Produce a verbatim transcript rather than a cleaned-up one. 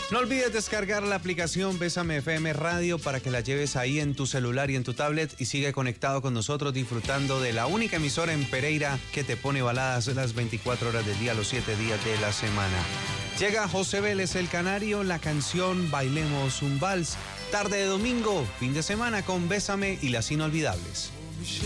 No olvides descargar la aplicación Bésame F M Radio para que la lleves ahí en tu celular y en tu tablet y sigue conectado con nosotros disfrutando de la única emisora en Pereira que te pone baladas las veinticuatro horas del día, los siete días de la semana. Llega José Vélez el Canario, la canción Bailemos un Vals. Tarde de domingo, fin de semana con Bésame y las Inolvidables.